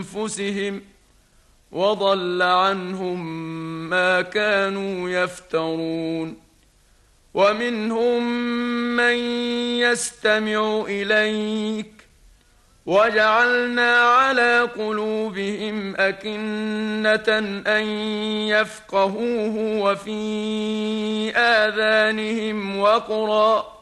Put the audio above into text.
أنفسهم وضل عنهم ما كانوا يفترون. ومنهم من يستمع إليك وجعلنا على قلوبهم أكنة أن يفقهوه وفي آذانهم وقرا